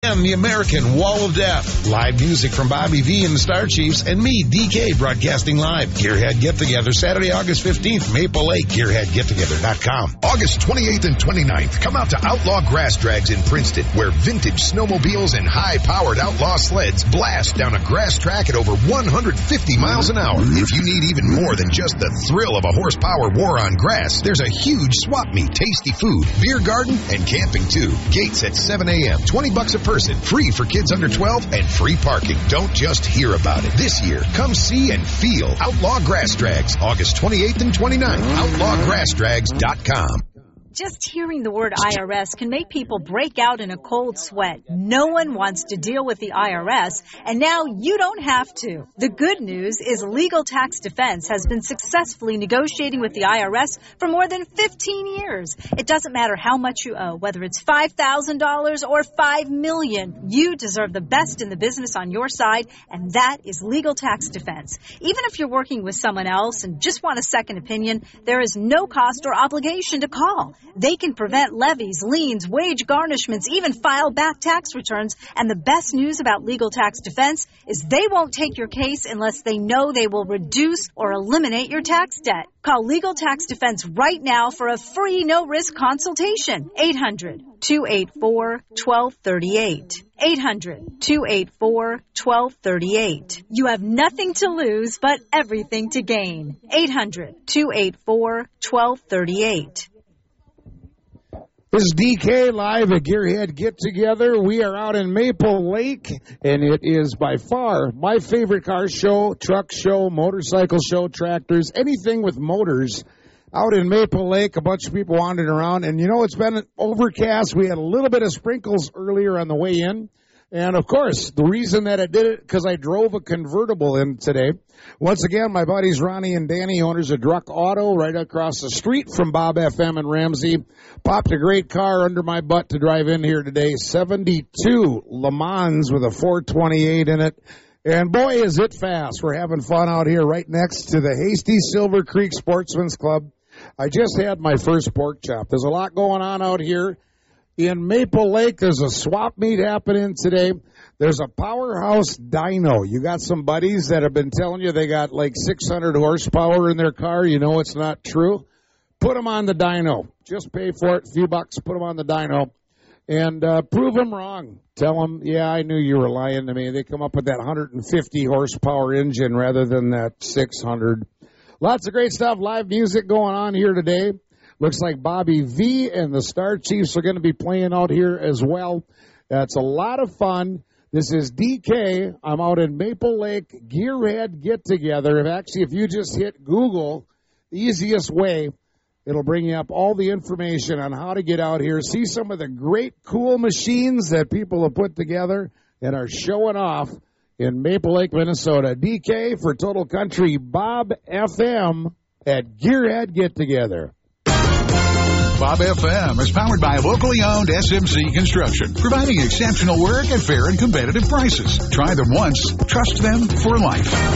And the American Wall of Death. Live music from Bobby V and the Star Chiefs and me, DK, broadcasting live. Gearhead Get-Together, Saturday, August 15th, Maple Lake, GearheadGetTogether.com. August 28th and 29th, come out to Outlaw Grass Drags in Princeton, where vintage snowmobiles and high-powered outlaw sleds blast down a grass track at over 150 miles an hour. If you need even more than just the thrill of a horsepower war on grass, there's a huge swap meet, tasty food, beer garden, and camping too. Gates at 7 a.m., $20 a person, free for kids under 12, and free parking. Don't just hear about it. This year, come see and feel Outlaw Grass Drags, August 28th and 29th, outlawgrassdrags.com. Just hearing the word IRS can make people break out in a cold sweat. No one wants to deal with the IRS, and now you don't have to. The good news is Legal Tax Defense has been successfully negotiating with the IRS for more than 15 years. It doesn't matter how much you owe, whether it's $5,000 or $5 million. You deserve the best in the business on your side, and that is Legal Tax Defense. Even if you're working with someone else and just want a second opinion, there is no cost or obligation to call. They can prevent levies, liens, wage garnishments, even file back tax returns. And the best news about Legal Tax Defense is they won't take your case unless they know they will reduce or eliminate your tax debt. Call Legal Tax Defense right now for a free no-risk consultation. 800-284-1238. 800-284-1238. You have nothing to lose but everything to gain. 800-284-1238. This is DK live at Gearhead Get-Together. We are out in Maple Lake, and it is by far my favorite car show, truck show, motorcycle show, tractors, anything with motors. Out in Maple Lake, a bunch of people wandering around, and you know, it's been overcast. We had a little bit of sprinkles earlier on the way in. And, of course, the reason that I did it, because I drove a convertible in today. Once again, my buddies Ronnie and Danny, owners of Druck Auto, right across the street from Bob FM and Ramsey, popped a great car under my butt to drive in here today. 72 Le Mans with a 428 in it. And, boy, is it fast. We're having fun out here right next to the Hasty Silver Creek Sportsman's Club. I just had my first pork chop. There's a lot going on out here. In Maple Lake, there's a swap meet happening today. There's a powerhouse dyno. You got some buddies that have been telling you they got like 600 horsepower in their car. You know it's not true. Put them on the dyno. Just pay for it, a few bucks, put them on the dyno. And prove them wrong. Tell them, yeah, I knew you were lying to me. They come up with that 150 horsepower engine rather than that 600. Lots of great stuff. Live music going on here today. Looks like Bobby V and the Star Chiefs are going to be playing out here as well. That's a lot of fun. This is DK. I'm out in Maple Lake, Gearhead Get-Together. If you just hit Google, the easiest way, it'll bring you up all the information on how to get out here, see some of the great, cool machines that people have put together and are showing off in Maple Lake, Minnesota. DK for Total Country, Bob FM at Gearhead Get-Together. Bob FM is powered by locally owned SMC Construction, providing exceptional work at fair and competitive prices. Try them once, trust them for life.